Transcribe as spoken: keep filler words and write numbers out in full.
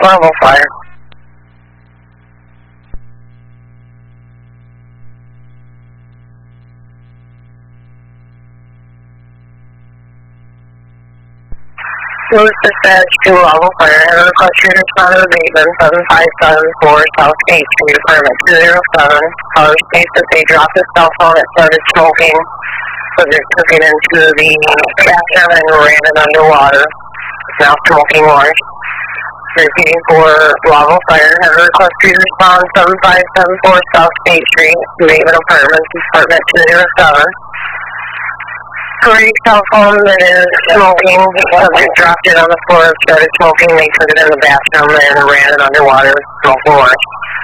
level fire. Louis Dispatch to level fire. I have a request for your responder to Bateman, seven five seven four South eighth Street, apartment two zero seven. Caller states that they dropped his cell phone and started smoking. Subject took it into the bathroom and ran it underwater. It's now smoking more. Repeating for level fire. I have a request for your responder, seven five seven four South eighth Street, Bateman Apartments, apartment two zero seven. For your cell phone that is smoking, the subject dropped it on the floor and started smoking. They took it in the bathroom and ran it underwater, smoking more.